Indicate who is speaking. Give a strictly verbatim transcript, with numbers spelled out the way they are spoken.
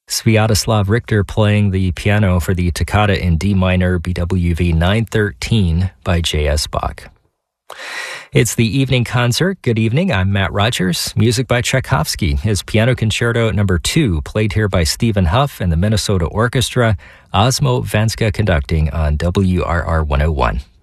Speaker 1: Sviatoslav Richter playing the piano for the Toccata in D minor, B W V nine thirteen by J S Bach. It's the evening concert. Good evening. I'm Matt Rogers. Music by Tchaikovsky. His Piano Concerto number two, played here by Stephen Huff and the Minnesota Orchestra. Osmo Vanska conducting on W R R one oh one.